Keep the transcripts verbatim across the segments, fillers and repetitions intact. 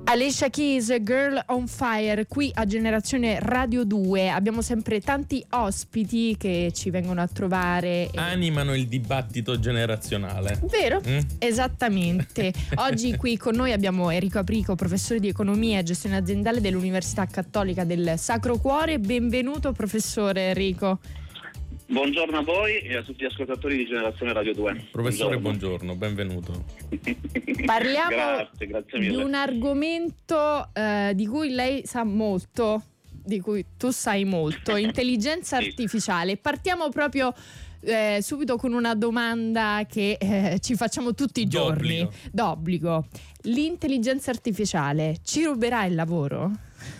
Alicia Keys, Girl on Fire, qui a Generazione Radio due. Abbiamo sempre tanti ospiti che ci vengono a trovare. Animano il dibattito generazionale. Vero? Mm? Esattamente. Oggi qui con noi abbiamo Enrico Aprico, professore di economia e gestione aziendale dell'Università Cattolica del Sacro Cuore. Benvenuto professore Enrico. Buongiorno a voi e a tutti gli ascoltatori di Generazione Radio due. Professore, buongiorno, buongiorno benvenuto. Parliamo grazie, grazie mille. di un argomento eh, di cui lei sa molto, di cui tu sai molto, intelligenza sì. artificiale. Partiamo proprio eh, subito con una domanda che eh, ci facciamo tutti i giorni, d'obbligo. d'obbligo. L'intelligenza artificiale ci ruberà il lavoro?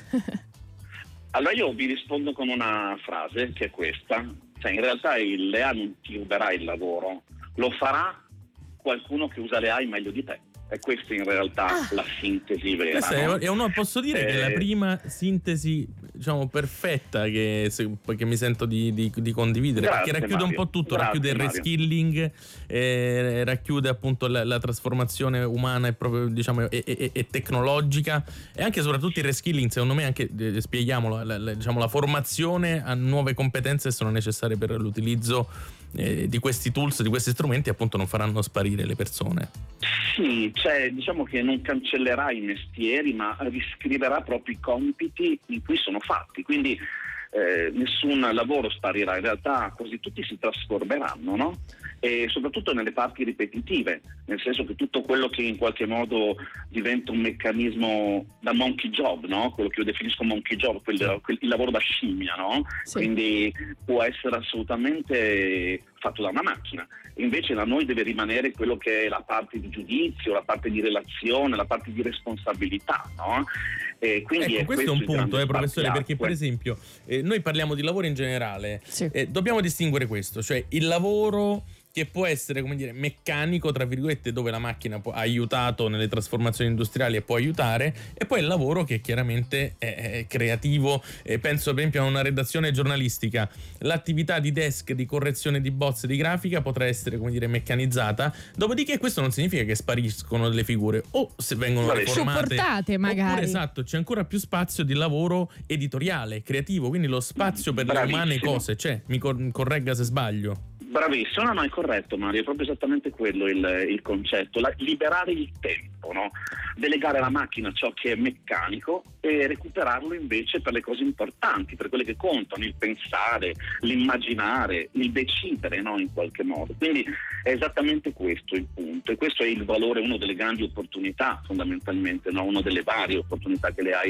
Allora io vi rispondo con una frase che è questa. Cioè, in realtà l'A I non ti ruberà il lavoro, lo farà qualcuno che usa le A I meglio di te. E questa in realtà ah. la sintesi vera. Questa no? è uno, posso dire eh, che è la prima sintesi, diciamo, perfetta che, che mi sento di, di, di condividere, grazie, perché racchiude Mario. un po' tutto, Grazie, racchiude il Mario. reskilling, eh, racchiude appunto la, la trasformazione umana e proprio diciamo e, e, e tecnologica, e anche e soprattutto il reskilling, secondo me anche eh, spieghiamolo, la, la, diciamo la formazione a nuove competenze sono necessarie per l'utilizzo eh, di questi tools, di questi strumenti, appunto non faranno sparire le persone. Sì, cioè diciamo che non cancellerà i mestieri, ma riscriverà proprio i compiti in cui sono fatti, quindi eh, nessun lavoro sparirà, in realtà quasi tutti si trasformeranno, no? E soprattutto nelle parti ripetitive, nel senso che tutto quello che in qualche modo diventa un meccanismo da monkey job, no? Quello che io definisco monkey job, quel, quel, il lavoro da scimmia, no? Sì. Quindi può essere assolutamente fatto da una macchina. Invece da noi deve rimanere quello che è la parte di giudizio, la parte di relazione, la parte di responsabilità, no? E quindi ecco, è questo è un punto, eh, professore, perché per spartiacque. esempio eh, noi parliamo di lavoro in generale, Sì. eh, dobbiamo distinguere questo, cioè il lavoro che può essere, come dire, meccanico, tra virgolette, dove la macchina può, ha aiutato nelle trasformazioni industriali e può aiutare, e poi il lavoro che chiaramente è, è creativo. E penso per esempio a una redazione giornalistica, l'attività di desk, di correzione di bozze di grafica potrà essere, come dire, meccanizzata, dopodiché questo non significa che spariscono delle figure, o se vengono Vale. riformate, Supportate magari. oppure esatto, c'è ancora più spazio di lavoro editoriale, creativo, quindi lo spazio per Bravissimo. le umane cose c'è, mi cor- corregga se sbaglio. Bravissimo, no, no, è corretto Mario, è proprio esattamente quello il, il concetto, la, liberare il tempo, no? Delegare alla macchina ciò che è meccanico e recuperarlo invece per le cose importanti, per quelle che contano, il pensare, l'immaginare, il decidere, no? In qualche modo. Quindi è esattamente questo il punto, e questo è il valore, una delle grandi opportunità fondamentalmente, no? Una delle varie opportunità che le A I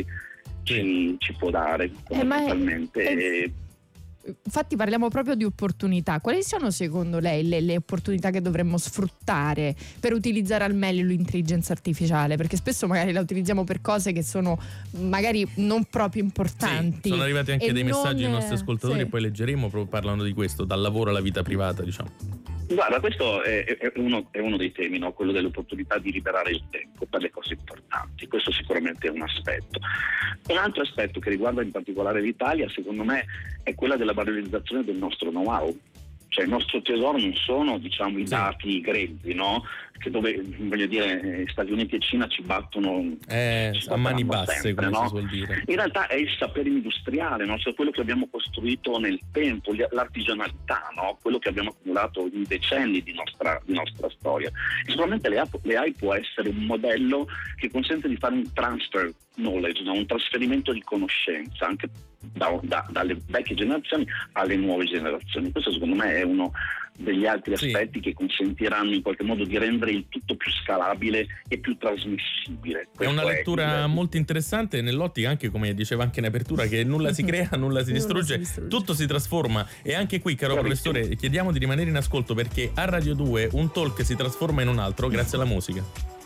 ci, ci può dare fondamentalmente. Eh, ma è- è- E, Infatti parliamo proprio di opportunità. Quali sono secondo lei le, le opportunità che dovremmo sfruttare per utilizzare al meglio l'intelligenza artificiale? Perché spesso magari la utilizziamo per cose che sono magari non proprio importanti. Sì, sono arrivati anche e dei non, messaggi ai nostri ascoltatori, sì. e poi leggeremo proprio parlando di questo, dal lavoro alla vita privata, diciamo. Guarda, questo è, è, uno, è uno dei temi, no? Quello dell'opportunità di liberare il tempo per le cose importanti. Questo sicuramente è un aspetto. Un altro aspetto che riguarda in particolare l'Italia, secondo me, è quella della valorizzazione del nostro know-how. Cioè il nostro tesoro non sono, diciamo, i Sì. dati grezzi, no? Che dove, voglio dire, Stati Uniti e Cina ci battono Eh, ci a mani batteranno basse, sempre, come no? si suol dire. In realtà è il sapere industriale, no? Cioè quello che abbiamo costruito nel tempo, l'artigianalità, no? Quello che abbiamo accumulato in decenni di nostra, di nostra storia. E sicuramente le A I può essere un modello che consente di fare un transfer knowledge, no? Un trasferimento di conoscenza anche da, da, dalle vecchie generazioni alle nuove generazioni. Questo secondo me è uno degli altri Sì. aspetti che consentiranno in qualche modo di rendere il tutto più scalabile e più trasmissibile. È Questo una lettura il- molto interessante, nell'ottica anche, come diceva anche in apertura, che nulla si crea, nulla si Nulla distrugge, si distrugge. tutto si trasforma. E anche qui, caro Bravissimo. professore, chiediamo di rimanere in ascolto, perché a Radio due un talk si trasforma in un altro grazie alla musica.